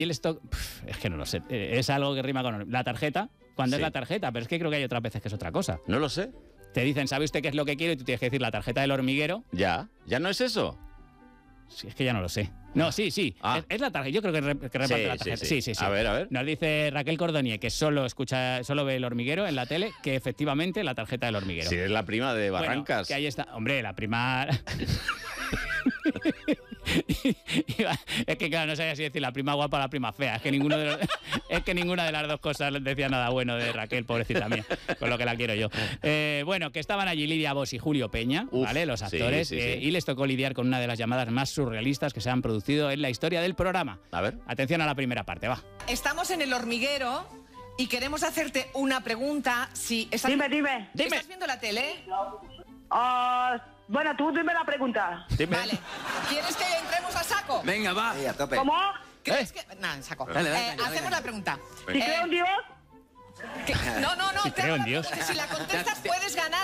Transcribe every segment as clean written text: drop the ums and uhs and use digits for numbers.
Y el stock, es que no lo sé, es algo que rima con la tarjeta, cuando es la tarjeta, pero es que creo que hay otras veces que es otra cosa. No lo sé. Te dicen, ¿sabe usted qué es lo que quiero? Y tú tienes que decir la tarjeta del hormiguero. Ya no es eso. Sí, es que ya no lo sé. No, sí. Ah. Es la tarjeta. Yo creo que reparte la tarjeta. Sí. A ver. Nos dice Raquel Cordonier que solo ve el hormiguero en la tele, que efectivamente la tarjeta del hormiguero. Sí, es la prima de Barrancas. Bueno, que ahí está. Hombre, la prima... Es que claro, no sabía si decir la prima guapa o la prima fea. Es que ninguna de las dos cosas decía nada bueno de Raquel, pobrecita mía, con lo que la quiero yo. Bueno, que estaban allí Lidia Bosch y Julio Peña, ¿vale? Los actores, sí. Y les tocó lidiar con una de las llamadas más surrealistas que se han producido en la historia del programa. A ver. Atención a la primera parte, va. Estamos en el hormiguero y queremos hacerte una pregunta. Si estás... Dime. ¿Estás viendo la tele? Bueno, tú dime la pregunta. Dime. Vale. ¿Quieres que entremos a saco? Venga, va. Sí, a tope. ¿Cómo? ¿Crees que...? Nada, en saco. Dale, hacemos la pregunta. ¿Si creo en Dios? No. Si creo en Dios. Si la contestas puedes ganar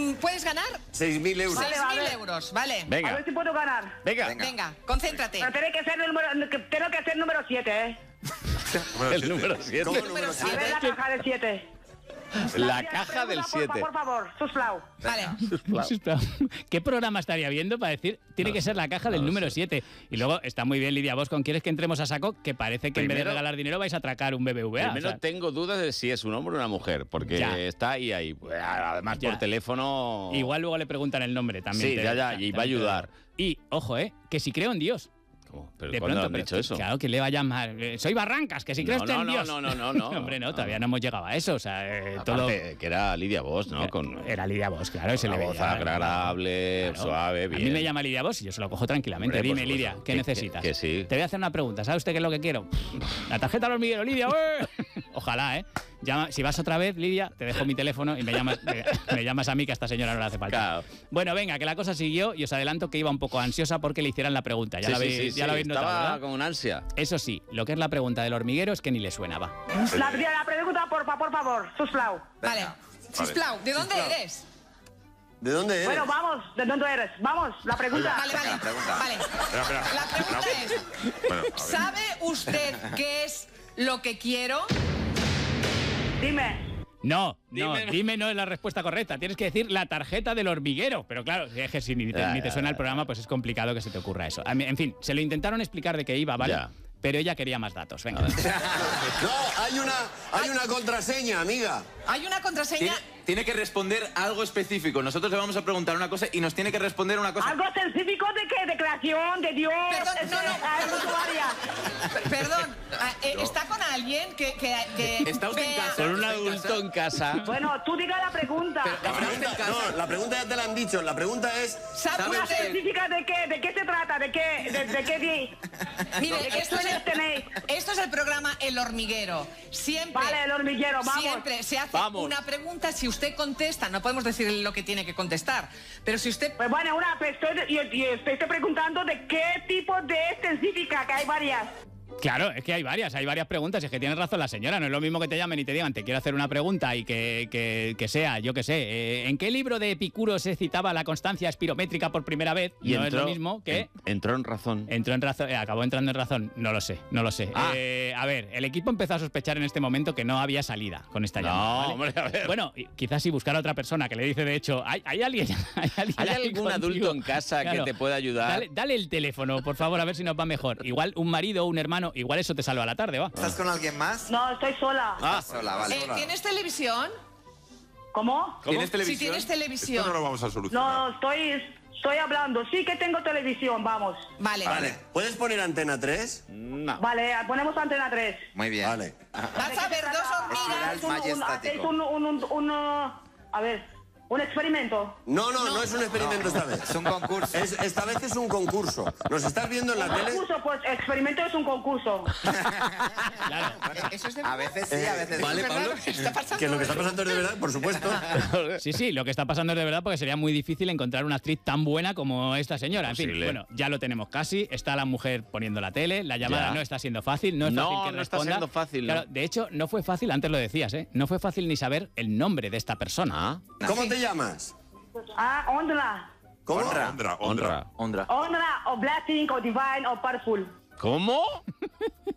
6.000 euros. 6.000 euros, ¿vale? A Venga. ver si puedo ganar. Venga, concéntrate. Pero tiene que ser número 7, ¿eh? El número 7. ¿Cómo Número número A 7? ver la caja del 7. La caja del 7. Por favor, susflau. Vale. ¿Qué programa estaría viendo para decir tiene que ser la caja del número 7? Y luego está muy bien, Lidia Bosch, con ¿quieres que entremos a saco? Que parece que en vez de regalar dinero vais a atracar un BBVA. Primero tengo dudas de si es un hombre o una mujer, porque está ahí. Pues, además, por teléfono... Igual luego le preguntan el nombre también. Sí, y va a ayudar. Y, ojo, que si creo en Dios. ¿Cómo? ¿Pero De cuándo pronto, han dicho eso? Claro, que le va a llamar. Soy Barrancas, que si crees en Dios. No. Hombre, no, todavía no hemos llegado a eso. O sea, Aparte, que era Lidia Bosch, ¿no? Era Lidia Bosch, claro. Se una le voz veía, agradable, claro. suave, bien. A mí me llama Lidia Bosch y yo se lo cojo tranquilamente. Hombre, por Dime, supuesto. Lidia, ¿qué necesitas? Que sí. Te voy a hacer una pregunta. ¿Sabe usted qué es lo que quiero? La tarjeta al hormiguero, Lidia. Ojalá, ¿eh? Si vas otra vez, Lidia, te dejo mi teléfono y me llamas a mí, que a esta señora no le hace falta. Claro. Bueno, venga, que la cosa siguió y os adelanto que iba un poco ansiosa porque le hicieran la pregunta. Ya lo habéis notado, estaba ¿verdad? con ansia. Eso sí, lo que es la pregunta del hormiguero es que ni le suena, va. La pregunta, por favor, susflau. Vale. Sisplau, ¿de dónde eres? ¿De dónde eres? Bueno, vamos, ¿de dónde eres? Vamos, la pregunta. Vale. La pregunta es, ¿sabe usted qué es lo que quiero? Dime. No es la respuesta correcta. Tienes que decir la tarjeta del hormiguero. Pero claro, es que si ni te suena el programa, pues es complicado que se te ocurra eso. En fin, se lo intentaron explicar de qué iba, ¿vale? Ya. Pero ella quería más datos. Venga. No, hay una contraseña, amiga. Hay una contraseña. Tiene que responder algo específico. Nosotros le vamos a preguntar una cosa y nos tiene que responder una cosa. ¿Algo específico de qué? ¿De creación? ¿De Dios? Perdón, Perdón, ¿está con alguien que ¿Está usted en vea- casa? Con un adulto en casa. Bueno, tú diga la pregunta. La pregunta ya te la han dicho. La pregunta es... ¿Sabe ¿Una usted? específica de qué? ¿De qué se trata? ¿De qué? Mire, ¿De qué sueños tenéis? esto es el programa El Hormiguero. Siempre. Vale, el hormiguero, vamos. Siempre se hace una pregunta. Si usted contesta, no podemos decir lo que tiene que contestar. Pero si usted. Pues bueno, estoy preguntando de qué tipo de específica, que hay varias. Claro, es que hay varias preguntas. Es que tiene razón la señora. No es lo mismo que te llamen y te digan, te quiero hacer una pregunta y que sea, yo qué sé. ¿En qué libro de Epicuro se citaba la constancia espirométrica por primera vez? Y no es lo mismo que... Entró en razón. Acabó entrando en razón. No lo sé. A ver, el equipo empezó a sospechar en este momento que no había salida con esta llamada. ¿vale? Hombre, a ver. Bueno, quizás si buscar a otra persona que le dice, de hecho, ¿hay alguien? ¿Hay algún contigo? adulto en casa que te pueda ayudar? Dale el teléfono, por favor, a ver si nos va mejor. Igual un marido o un hermano, igual eso te salva la tarde, va. ¿Estás con alguien más? No, estoy sola. Sola, vale. ¿Tienes televisión? ¿Cómo? ¿Tienes televisión? Si tienes televisión. Esto no lo vamos a solucionar. No, estoy hablando. Sí que tengo televisión, vamos. Vale. ¿Puedes poner antena 3? No. Vale, ponemos antena 3. Muy bien. Vale. Vas a ver dos hormigas. Majestático. A ver, un experimento. No es un experimento esta vez. Es un concurso. Esta vez es un concurso. ¿Nos estás viendo en la tele? Concurso, pues experimento es un concurso. Claro. Eso es de A veces sí, a veces Vale, ¿Es verdad? Pablo. ¿Qué está pasando? Que lo que está pasando es de verdad, por supuesto. Sí, lo que está pasando es de verdad porque sería muy difícil encontrar una actriz tan buena como esta señora. En fin, Imposible. bueno, ya lo tenemos casi. Está la mujer poniendo la tele, la llamada Ya. no está siendo fácil, no es fácil que no está responda. siendo fácil, ¿no? Claro, de hecho, no fue fácil, antes lo decías, no fue fácil ni saber el nombre de esta persona. ¿Cómo te llamas? Ondra. ¿Cómo? Honra. Ondra, o Blessing, o Divine, o Powerful. ¿Cómo?